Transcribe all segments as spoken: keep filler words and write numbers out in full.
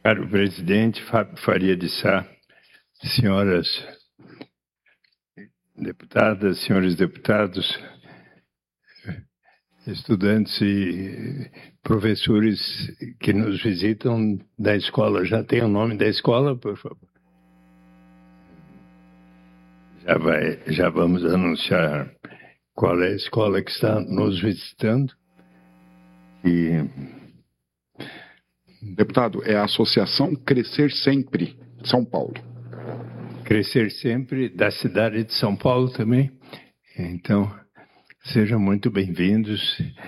Caro presidente Fábio Faria de Sá, senhoras deputadas, senhores deputados, estudantes e professores que nos visitam da escola. Já tem o nome da escola, por favor? Já, vai, já vamos anunciar qual é a escola que está nos visitando. E... Deputado, é a Associação Crescer Sempre, São Paulo. Crescer Sempre, da cidade de São Paulo também. Então, sejam muito bem-vindos.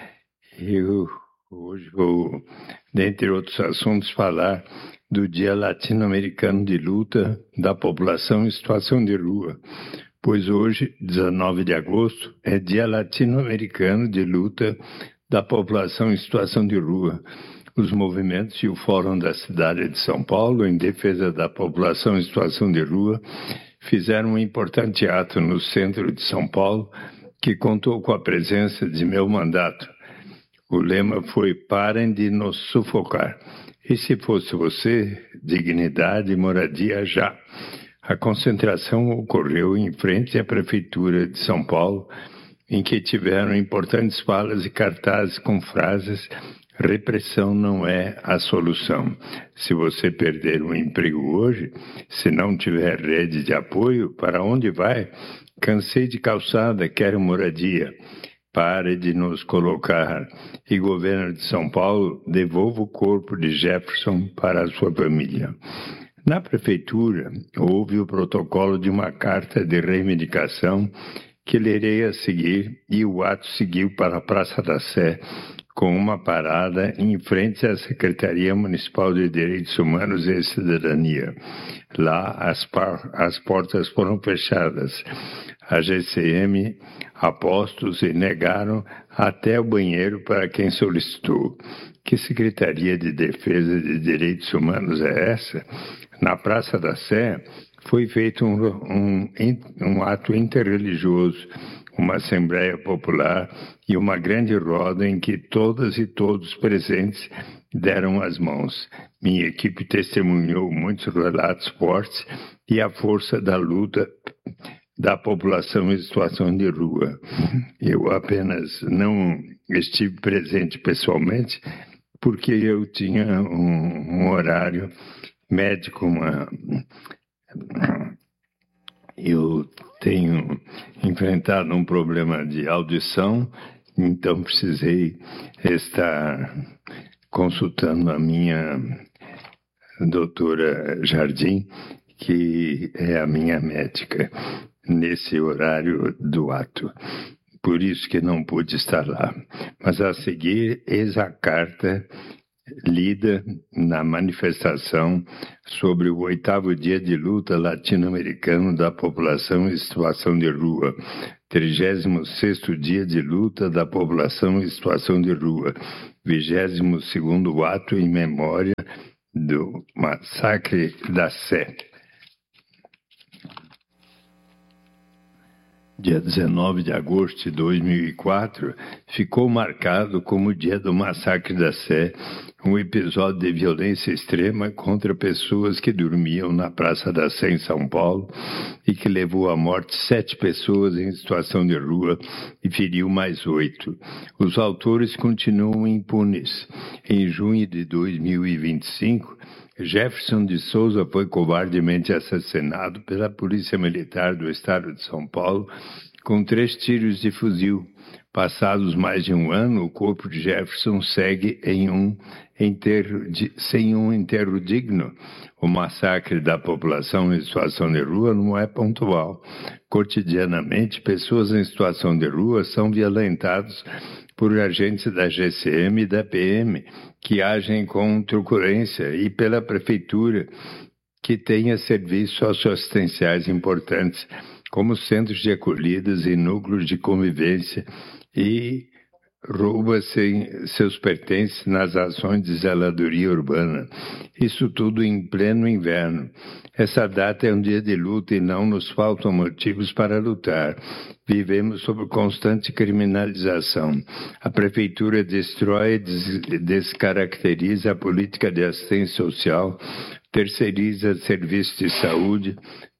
Eu hoje vou, dentre outros assuntos, falar do Dia Latino-Americano de Luta da População em Situação de Rua, pois hoje, dezenove de agosto, é Dia Latino-Americano de Luta da População em Situação de Rua. Os movimentos e o Fórum da cidade de São Paulo, em defesa da população em situação de rua, fizeram um importante ato no centro de São Paulo, que contou com a presença de meu mandato. O lema foi: parem de nos sufocar. E se fosse você, dignidade e moradia já. A concentração ocorreu em frente à Prefeitura de São Paulo, em que tiveram importantes falas e cartazes com frases: repressão não é a solução. Se você perder um emprego hoje, se não tiver rede de apoio, para onde vai? Cansei de calçada, quero moradia. Pare de nos colocar. E governo de São Paulo, devolva o corpo de Jefferson para a sua família. Na prefeitura, houve o protocolo de uma carta de reivindicação que lerei a seguir, e o ato seguiu para a Praça da Sé, com uma parada em frente à Secretaria Municipal de Direitos Humanos e Cidadania. Lá, as, as portas foram fechadas. A G C M apostos e negaram até o banheiro para quem solicitou. Que Secretaria de Defesa de Direitos Humanos é essa? Na Praça da Sé foi feito um, um, um ato interreligioso, uma Assembleia Popular e uma grande roda em que todas e todos presentes deram as mãos. Minha equipe testemunhou muitos relatos fortes e a força da luta da população em situação de rua. Eu apenas não estive presente pessoalmente porque eu tinha um, um horário médico, uma... Eu tenho enfrentado um problema de audição, então precisei estar consultando a minha doutora Jardim, que é a minha médica, nesse horário do ato. Por isso que não pude estar lá. Mas a seguir, eis a carta lida na manifestação sobre o oitavo dia de luta latino-americano da população em situação de rua, trigésimo sexto dia de luta da população em situação de rua, vigésimo segundo ato em memória do massacre da Sé. Dia dezenove de agosto de dois mil e quatro, ficou marcado como o dia do massacre da Sé, um episódio de violência extrema contra pessoas que dormiam na Praça da Sé em São Paulo e que levou à morte sete pessoas em situação de rua e feriu mais oito. Os autores continuam impunes. Em junho de dois mil e vinte e cinco, Jefferson de Souza foi covardemente assassinado pela Polícia Militar do Estado de São Paulo com três tiros de fuzil. Passados mais de um ano, o corpo de Jefferson segue em um enterro de, sem um enterro digno. O massacre da população em situação de rua não é pontual. Cotidianamente, pessoas em situação de rua são violentadas por agentes da G C M e da P M, que agem com truculência, e pela prefeitura, que tenha serviços socioassistenciais importantes, como centros de acolhidas e núcleos de convivência, e rouba sem seus pertences nas ações de zeladoria urbana. Isso tudo em pleno inverno. Essa data é um dia de luta e não nos faltam motivos para lutar. Vivemos sob constante criminalização. A prefeitura destrói e des- descaracteriza a política de assistência social, terceiriza serviços de saúde,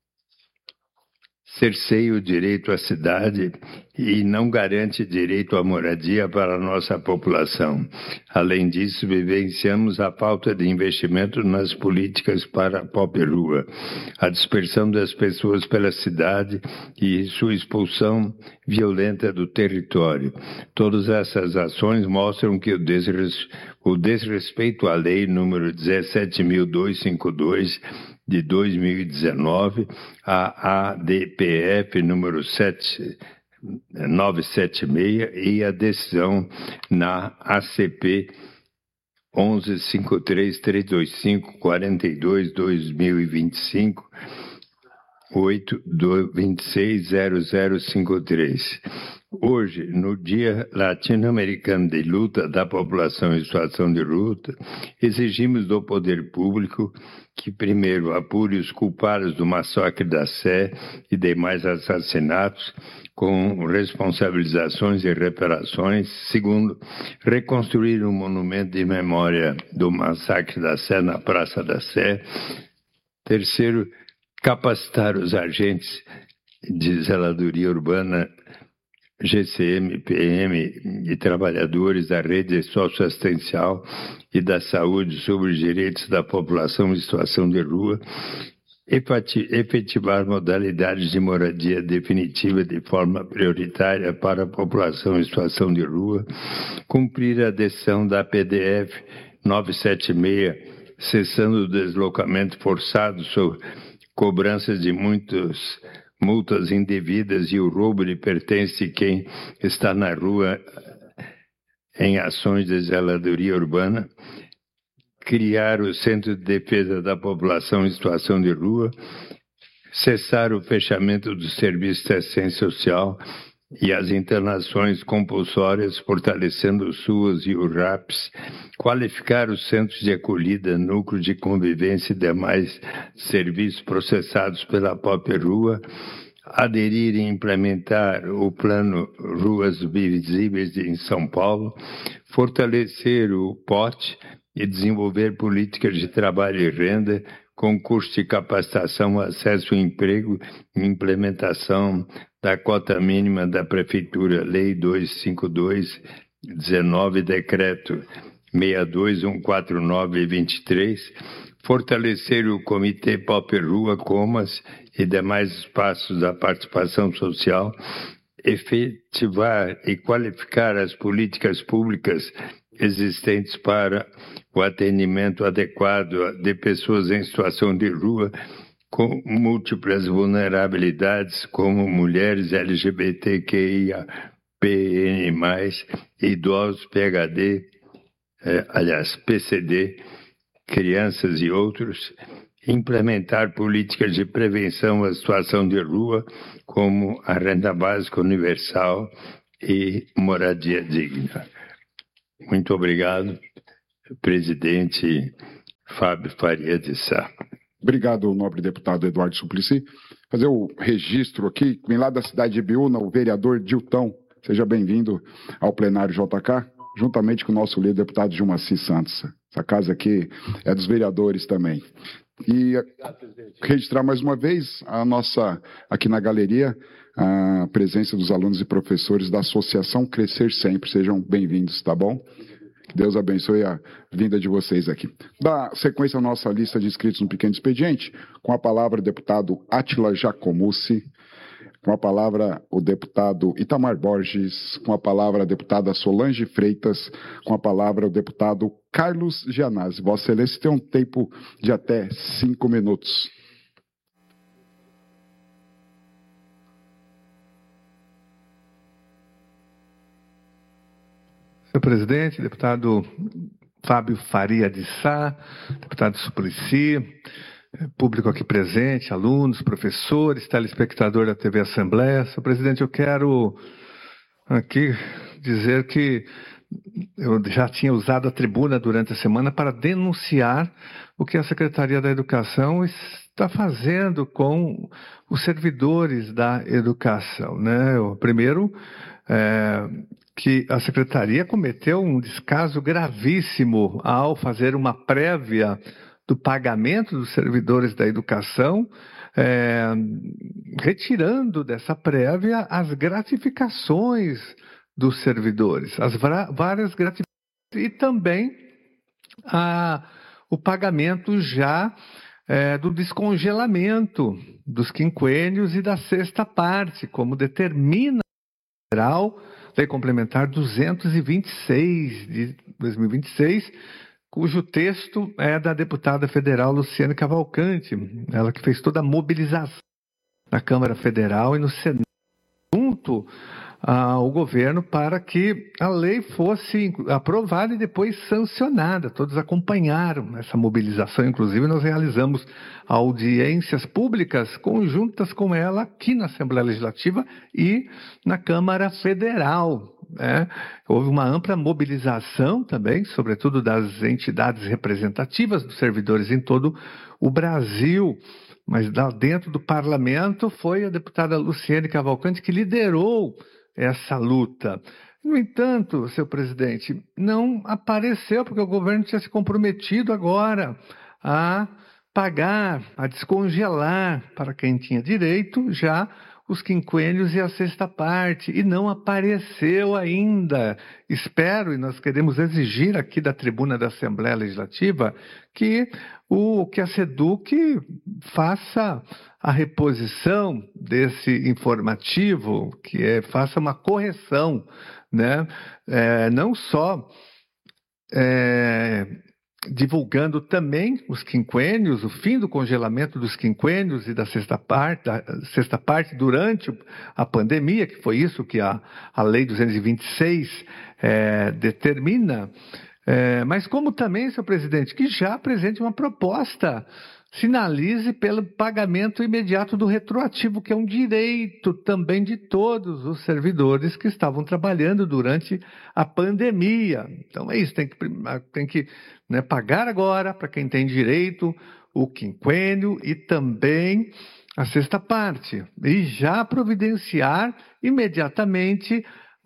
cerceia o direito à cidade e não garante direito à moradia para a nossa população. Além disso, vivenciamos a falta de investimento nas políticas para a pop rua, a dispersão das pessoas pela cidade e sua expulsão violenta do território. Todas essas ações mostram que o, desres... o desrespeito à lei número dezessete mil duzentos e cinquenta e dois de dois mil e dezenove, a A D P F número sete nove sete seis e a decisão na A C P onze cinquenta e três trezentos e vinte e cinco quarenta e dois dois mil e vinte e cinco oito vinte e seis zero zero cinquenta e três. Hoje, no Dia Latino-Americano de Luta da População em Situação de Luta, exigimos do poder público que, primeiro, apure os culpados do massacre da Sé e demais assassinatos com responsabilizações e reparações. Segundo, reconstruir um monumento de memória do massacre da Sé na Praça da Sé. Terceiro, capacitar os agentes de zeladoria urbana, G C M, P M e trabalhadores da rede socioassistencial e da saúde sobre os direitos da população em situação de rua, efetivar modalidades de moradia definitiva de forma prioritária para a população em situação de rua, cumprir a decisão da P D F novecentos e setenta e seis, cessando o deslocamento forçado sob cobranças de muitos multas indevidas e o roubo de pertences de quem está na rua em ações de zeladoria urbana, criar o Centro de Defesa da População em Situação de Rua, cessar o fechamento dos serviços de assistência social e as internações compulsórias, fortalecendo o SUAS e o RAPS, qualificar os centros de acolhida, núcleos de convivência e demais serviços processados pela pop rua, aderir e implementar o plano Ruas Visíveis em São Paulo, fortalecer o P O T e desenvolver políticas de trabalho e renda, concurso de capacitação, acesso ao emprego e implementação da cota mínima da Prefeitura, Lei duzentos e cinquenta e dois, dezenove, Decreto seis dois um quatro nove vinte e três, fortalecer o Comitê Pop Rua, Comas e demais espaços da participação social, efetivar e qualificar as políticas públicas existentes para o atendimento adequado de pessoas em situação de rua com múltiplas vulnerabilidades, como mulheres L G B T Q I A P N mais, idosos, P H D, eh, aliás, P C D, crianças e outros, implementar políticas de prevenção à situação de rua, como a renda básica universal e moradia digna. Muito obrigado, presidente Fábio Faria de Sá. Obrigado, nobre deputado Eduardo Suplicy. Fazer o registro aqui, vem lá da cidade de Biúna, o vereador Dilton. Seja bem-vindo ao plenário J K, juntamente com o nosso líder deputado Gilmaci Santos. Essa casa aqui é dos vereadores também. E registrar mais uma vez a nossa, aqui na galeria, a presença dos alunos e professores da Associação Crescer Sempre. Sejam bem-vindos, tá bom? Que Deus abençoe a vinda de vocês aqui. Dá sequência à nossa lista de inscritos no pequeno expediente, com a palavra o deputado Átila Jacomussi, com a palavra o deputado Itamar Borges, com a palavra a deputada Solange Freitas, com a palavra o deputado Carlos Gianazzi. Vossa Excelência tem um tempo de até cinco minutos. Senhor presidente, deputado Fábio Faria de Sá, deputado Suplicy, público aqui presente, alunos, professores, telespectador da T V Assembleia. Senhor presidente, eu quero aqui dizer que eu já tinha usado a tribuna durante a semana para denunciar o que a Secretaria da Educação está fazendo com os servidores da educação, né? O primeiro, é, que a Secretaria cometeu um descaso gravíssimo ao fazer uma prévia do pagamento dos servidores da educação, é, retirando dessa prévia as gratificações dos servidores, as várias gratificações e também a, o pagamento já é, do descongelamento dos quinquênios e da sexta parte, como determina a Federal Lei Complementar duzentos e vinte e seis de dois mil e vinte e seis, cujo texto é da deputada federal Luciane Cavalcante, ela que fez toda a mobilização na Câmara Federal e no Senado, junto ao governo, para que a lei fosse aprovada e depois sancionada. Todos acompanharam essa mobilização, inclusive nós realizamos audiências públicas conjuntas com ela aqui na Assembleia Legislativa e na Câmara Federal. É, houve uma ampla mobilização também, sobretudo das entidades representativas dos servidores em todo o Brasil, mas lá dentro do parlamento foi a deputada Luciane Cavalcante que liderou essa luta. No entanto, senhor presidente, não apareceu, porque o governo tinha se comprometido agora a pagar, a descongelar para quem tinha direito já os quinquênios e a sexta parte, e não apareceu ainda. Espero, e nós queremos exigir aqui da tribuna da Assembleia Legislativa, que, o, que a SEDUC faça a reposição desse informativo, que é, faça uma correção, né? É, não só é, divulgando também os quinquênios, o fim do congelamento dos quinquênios e da sexta parte, da sexta parte durante a pandemia, que foi isso que a, a Lei duzentos e vinte e seis é, determina, é, mas como também, senhor presidente, que já apresente uma proposta, sinalize pelo pagamento imediato do retroativo, que é um direito também de todos os servidores que estavam trabalhando durante a pandemia. Então é isso, tem que, tem que né, pagar agora para quem tem direito o quinquênio e também a sexta parte. E já providenciar imediatamente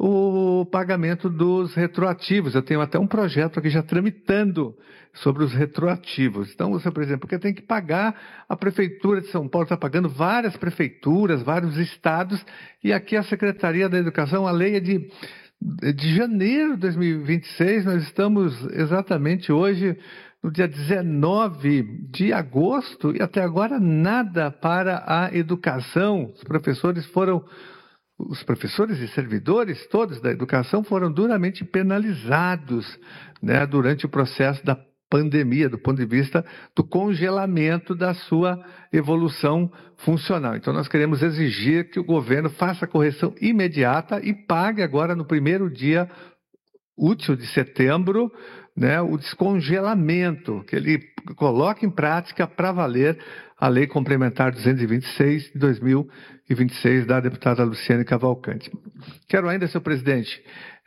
o pagamento dos retroativos. Eu tenho até um projeto aqui já tramitando sobre os retroativos. Então, você, por exemplo, porque tem que pagar, a Prefeitura de São Paulo está pagando várias prefeituras, vários estados, e aqui a Secretaria da Educação, a lei é de, de janeiro de dois mil e vinte e seis, nós estamos exatamente hoje no dia dezenove de agosto, e até agora nada para a educação. Os professores foram Os professores e servidores todos da educação foram duramente penalizados, né, durante o processo da pandemia, do ponto de vista do congelamento da sua evolução funcional. Então, nós queremos exigir que o governo faça a correção imediata e pague agora, no primeiro dia útil de setembro, né, o descongelamento, que ele coloque em prática para valer a Lei Complementar duzentos e vinte e seis de dois mil e vinte e seis da deputada Luciane Cavalcante. Quero ainda, senhor presidente,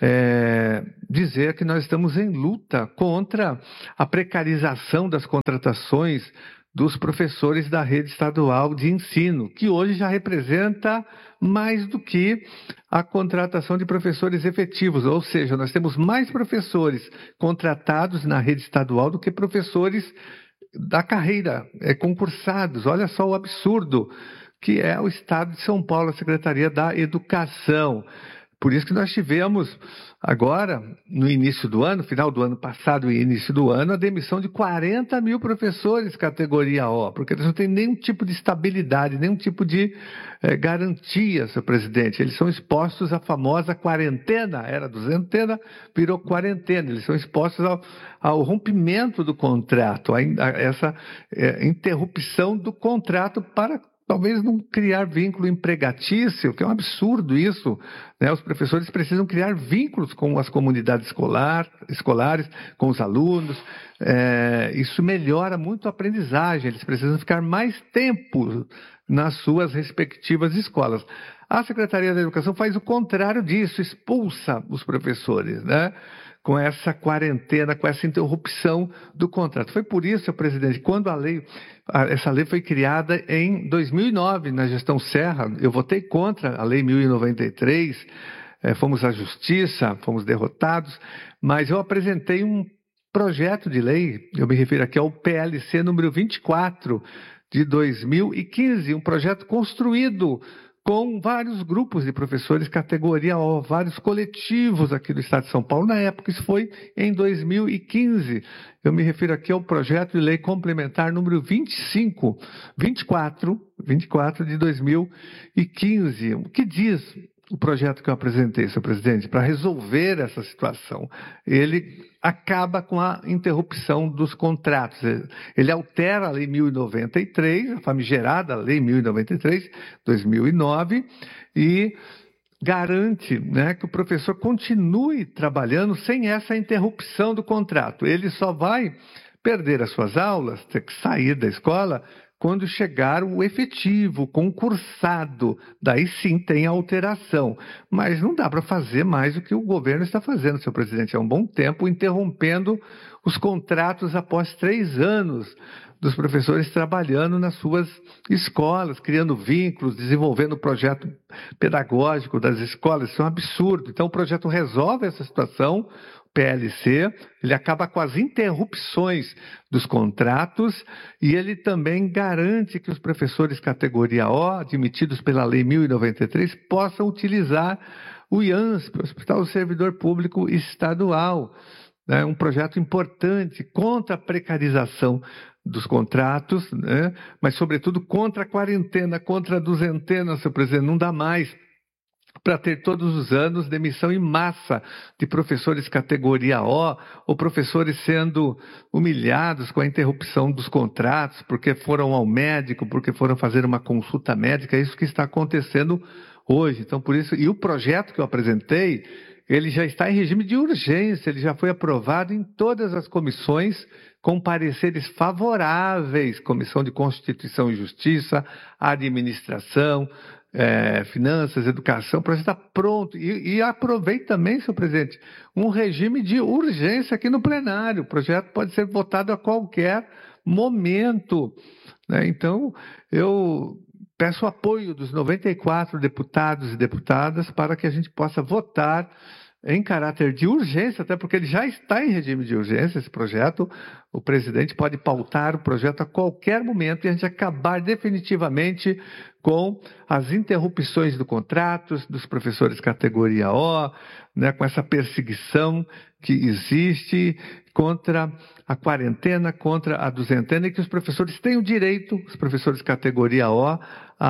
é, dizer que nós estamos em luta contra a precarização das contratações dos professores da rede estadual de ensino, que hoje já representa mais do que a contratação de professores efetivos, ou seja, nós temos mais professores contratados na rede estadual do que professores da carreira, é, concursados. Olha só o absurdo que é o Estado de São Paulo, a Secretaria da Educação. Por isso que nós tivemos agora, no início do ano, final do ano passado e início do ano, a demissão de quarenta mil professores categoria O, porque eles não têm nenhum tipo de estabilidade, nenhum tipo de eh, garantia, senhor presidente. Eles são expostos à famosa quarentena, era duzentena, virou quarentena. Eles são expostos ao, ao rompimento do contrato, a, a essa eh, interrupção do contrato para talvez não criar vínculo empregatício, que é um absurdo isso, né? Os professores precisam criar vínculos com as comunidades escolar, escolares, com os alunos. É, isso melhora muito a aprendizagem, eles precisam ficar mais tempo nas suas respectivas escolas. A Secretaria da Educação faz o contrário disso, expulsa os professores, né? Com essa quarentena, com essa interrupção do contrato. Foi por isso, presidente, quando a lei, essa lei foi criada em dois mil e nove, na gestão Serra, eu votei contra a Lei mil e noventa e três, eh, fomos à Justiça, fomos derrotados, mas eu apresentei um projeto de lei, eu me refiro aqui ao P L C número vinte e quatro, de dois mil e quinze, um projeto construído com vários grupos de professores, categoria O, vários coletivos aqui do Estado de São Paulo. Na época, isso foi em dois mil e quinze. Eu me refiro aqui ao projeto de lei complementar número vinte e cinco, vinte e quatro, vinte e quatro de dois mil e quinze. O que diz o projeto que eu apresentei, senhor presidente, para resolver essa situação? Ele acaba com a interrupção dos contratos. Ele altera a Lei mil e noventa e três, a famigerada Lei mil e noventa e três, dois mil e nove, e garante, né, que o professor continue trabalhando sem essa interrupção do contrato. Ele só vai perder as suas aulas, ter que sair da escola, quando chegar o efetivo, concursado, daí sim tem alteração. Mas não dá para fazer mais o que o governo está fazendo, senhor presidente, há um bom tempo, interrompendo os contratos após três anos dos professores trabalhando nas suas escolas, criando vínculos, desenvolvendo o projeto pedagógico das escolas. Isso é um absurdo. Então o projeto resolve essa situação, P L C, ele acaba com as interrupções dos contratos e ele também garante que os professores categoria O, admitidos pela Lei mil e noventa e três, possam utilizar o I A N S P, o Hospital do Servidor Público Estadual. É um projeto importante contra a precarização dos contratos, né? Mas, sobretudo, contra a quarentena, contra a duzentena, senhor presidente. Não dá mais para ter todos os anos demissão em massa de professores categoria O ou professores sendo humilhados com a interrupção dos contratos porque foram ao médico, porque foram fazer uma consulta médica. É isso que está acontecendo hoje. Então, por isso, e o projeto que eu apresentei, ele já está em regime de urgência, ele já foi aprovado em todas as comissões com pareceres favoráveis, Comissão de Constituição e Justiça, Administração, É, finanças, educação, o projeto está pronto. E, e aprovei também, senhor presidente, um regime de urgência aqui no plenário. O projeto pode ser votado a qualquer momento, né? Então, eu peço o apoio dos noventa e quatro deputados e deputadas para que a gente possa votar em caráter de urgência, até porque ele já está em regime de urgência, esse projeto. O presidente pode pautar o projeto a qualquer momento e a gente acabar definitivamente com as interrupções do contrato dos professores categoria O, né, com essa perseguição que existe contra a quarentena, contra a duzentena, e que os professores têm o direito, os professores categoria O,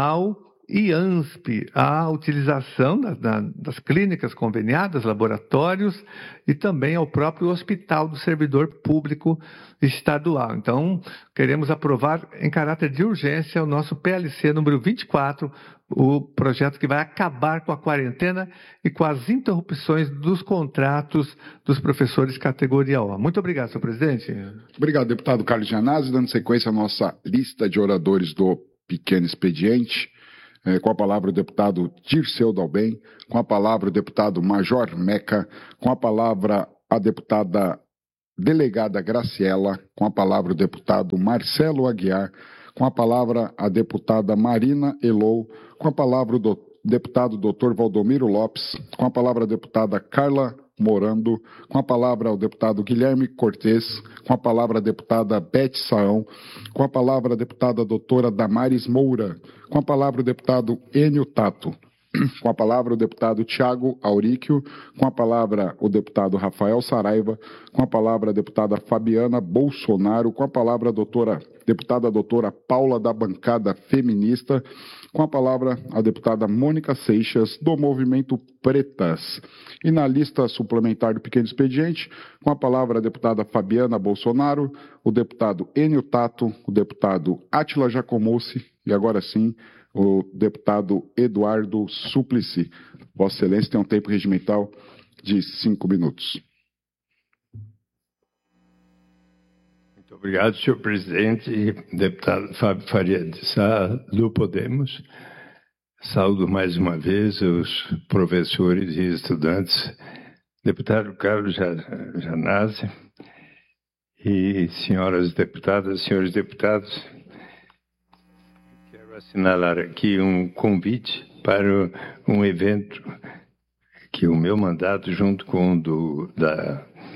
ao I A N S P, a utilização da, da, das clínicas conveniadas, laboratórios e também ao próprio Hospital do Servidor Público Estadual. Então, queremos aprovar em caráter de urgência o nosso P L C número vinte e quatro, o projeto que vai acabar com a quarentena e com as interrupções dos contratos dos professores categoria O. Muito obrigado, senhor presidente. Obrigado, deputado Carlos Gianazzi. Dando sequência à nossa lista de oradores do pequeno expediente, É, com a palavra o deputado Dirceu Dalben, com a palavra o deputado Major Meca, com a palavra a deputada delegada Graciela, com a palavra o deputado Marcelo Aguiar, com a palavra a deputada Marina Elou, com a palavra o do, deputado doutor Valdomiro Lopes, com a palavra a deputada Carla Morando, com a palavra o deputado Guilherme Cortes, com a palavra a deputada Beth Saão, com a palavra a deputada doutora Damares Moura, com a palavra o deputado Enio Tato, com a palavra o deputado Tiago Auríquio, com a palavra o deputado Rafael Saraiva, com a palavra a deputada Fabiana Bolsonaro, com a palavra a doutora, deputada doutora Paula da bancada feminista, com a palavra a deputada Mônica Seixas, do Movimento Pretas. E na lista suplementar do pequeno expediente, com a palavra a deputada Fabiana Bolsonaro, o deputado Enio Tato, o deputado Átila Jacomossi e agora sim o deputado Eduardo Suplicy. Vossa Excelência tem um tempo regimental de cinco minutos. Muito obrigado, senhor presidente e deputado Fábio Faria de Sá, do Podemos. Saúdo mais uma vez os professores e estudantes, deputado Carlos Janazzi e senhoras deputadas, senhores deputados. Quero assinalar aqui um convite para um evento que o meu mandato, junto com o do, da,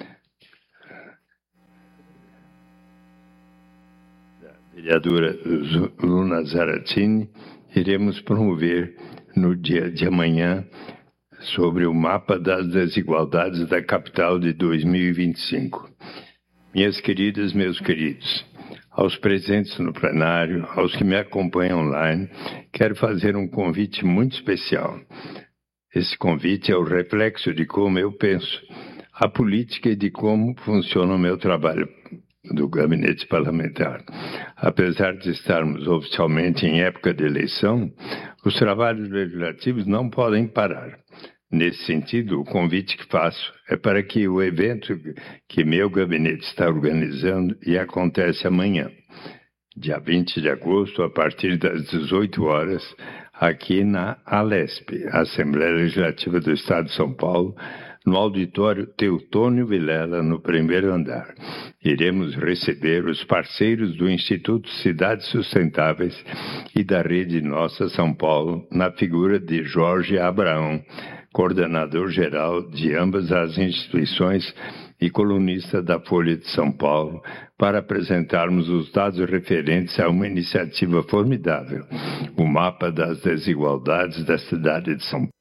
da vereadora Luna Zaratini, iremos promover no dia de amanhã sobre o mapa das desigualdades da capital de dois mil e vinte e cinco. Minhas queridas, meus queridos, aos presentes no plenário, aos que me acompanham online, quero fazer um convite muito especial. Esse convite é o reflexo de como eu penso a política e de como funciona o meu trabalho do gabinete parlamentar. Apesar de estarmos oficialmente em época de eleição, os trabalhos legislativos não podem parar. Nesse sentido, o convite que faço é para que o evento que meu gabinete está organizando e acontece amanhã, dia vinte de agosto, a partir das dezoito horas, aqui na Alesp, Assembleia Legislativa do Estado de São Paulo, no auditório Teutônio Vilela, no primeiro andar. Iremos receber os parceiros do Instituto Cidades Sustentáveis e da Rede Nossa São Paulo, na figura de Jorge Abraão, coordenador-geral de ambas as instituições e colunista da Folha de São Paulo, para apresentarmos os dados referentes a uma iniciativa formidável, o Mapa das Desigualdades da cidade de São Paulo.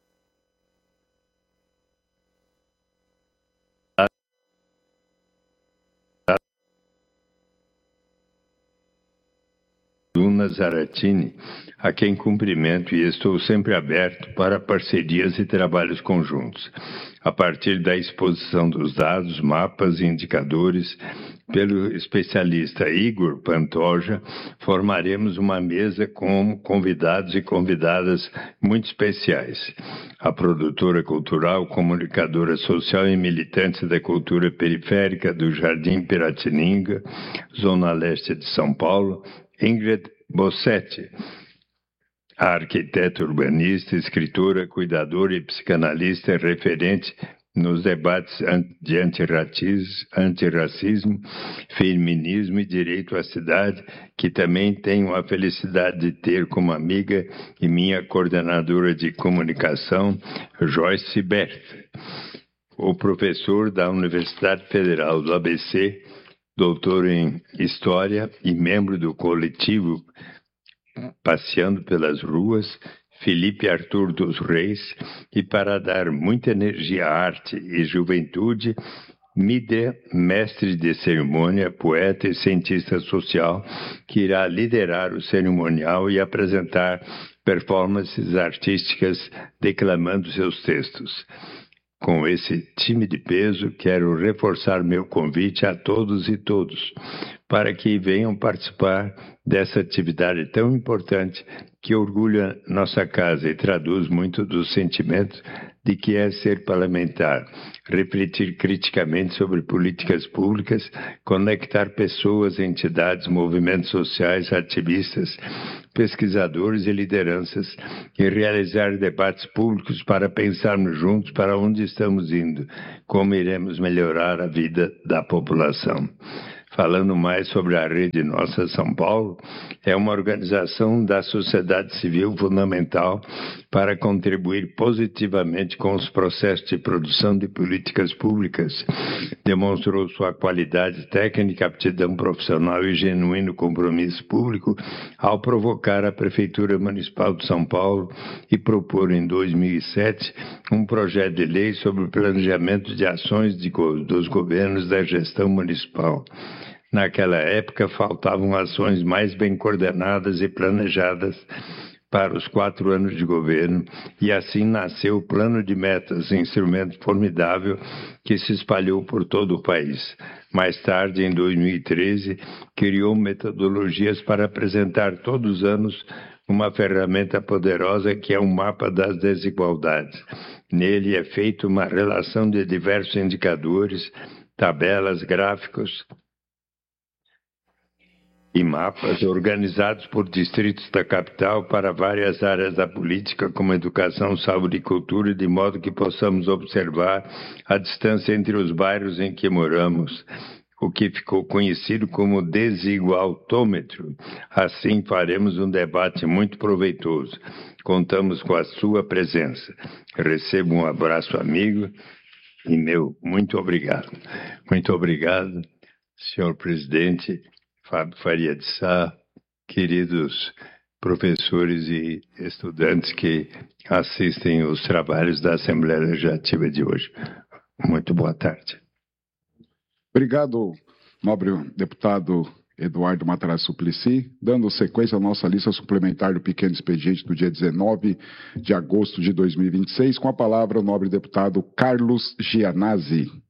Luna Zaratini, a quem cumprimento e estou sempre aberto para parcerias e trabalhos conjuntos. A partir da exposição dos dados, mapas e indicadores pelo especialista Igor Pantoja, formaremos uma mesa com convidados e convidadas muito especiais. A produtora cultural, comunicadora social e militante da cultura periférica do Jardim Piratininga, Zona Leste de São Paulo, Ingrid Bossetti, a arquiteta urbanista, escritora, cuidadora e psicanalista referente nos debates de antirracismo, feminismo e direito à cidade, que também tenho a felicidade de ter como amiga e minha coordenadora de comunicação, Joyce Berth. O professor da Universidade Federal do A B C, doutor em História e membro do coletivo Passeando pelas Ruas, Felipe Arthur dos Reis, e para dar muita energia à arte e juventude, Mídia, mestre de cerimônia, poeta e cientista social, que irá liderar o cerimonial e apresentar performances artísticas declamando seus textos. Com esse time de peso, quero reforçar meu convite a todos e todos para que venham participar dessa atividade tão importante que orgulha nossa casa e traduz muito do sentimento de que é ser parlamentar, refletir criticamente sobre políticas públicas, conectar pessoas, entidades, movimentos sociais, ativistas, pesquisadores e lideranças e realizar debates públicos para pensarmos juntos para onde estamos indo, como iremos melhorar a vida da população. Falando mais sobre a Rede Nossa São Paulo, é uma organização da sociedade civil fundamental para contribuir positivamente com os processos de produção de políticas públicas. Demonstrou sua qualidade técnica, aptidão profissional e genuíno compromisso público ao provocar a Prefeitura Municipal de São Paulo e propor em dois mil e sete um projeto de lei sobre o planejamento de ações de, dos governos da gestão municipal. Naquela época, faltavam ações mais bem coordenadas e planejadas para os quatro anos de governo, e assim nasceu o Plano de Metas, instrumento formidável que se espalhou por todo o país. Mais tarde, em dois mil e treze, criou metodologias para apresentar todos os anos uma ferramenta poderosa que é um mapa das desigualdades. Nele é feita uma relação de diversos indicadores, tabelas, gráficos e mapas organizados por distritos da capital para várias áreas da política, como educação, saúde e cultura, de modo que possamos observar a distância entre os bairros em que moramos, o que ficou conhecido como desigualtômetro. Assim faremos um debate muito proveitoso. Contamos com a sua presença. Receba um abraço amigo e meu muito obrigado. Muito obrigado, senhor presidente Fábio Faria de Sá, queridos professores e estudantes que assistem os trabalhos da Assembleia Legislativa de hoje. Muito boa tarde. Obrigado, nobre deputado Eduardo Matarazzo Suplicy. Dando sequência à nossa lista suplementar do pequeno expediente do dia dezenove de agosto de dois mil e vinte e seis, com a palavra o nobre deputado Carlos Gianazzi.